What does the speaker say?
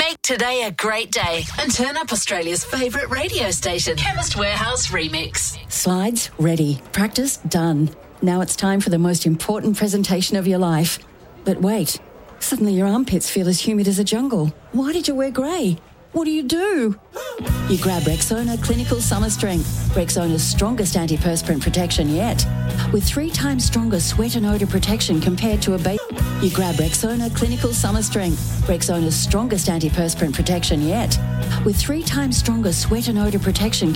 Make today a great day and turn up Australia's favourite radio station, Chemist Warehouse Remix. Slides ready. Practice done. Now it's time for the most important presentation of your life. But wait, suddenly your armpits feel as humid as a jungle. Why did you wear grey? What do? You grab Rexona Clinical Summer Strength, Rexona's strongest antiperspirant protection yet. With 3 times stronger sweat and odour protection compared to a baby. You grab Rexona Clinical Summer Strength, Rexona's strongest antiperspirant protection yet. With 3 times stronger sweat and odour protection